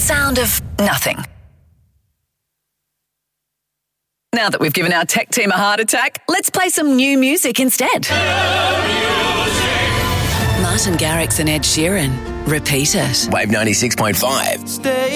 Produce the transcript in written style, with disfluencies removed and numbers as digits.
sound of nothing. Now that we've given our tech team a heart attack, let's play some new music instead. Martin Garrix and Ed Sheeran. Repeat It. Wave 96.5. Stay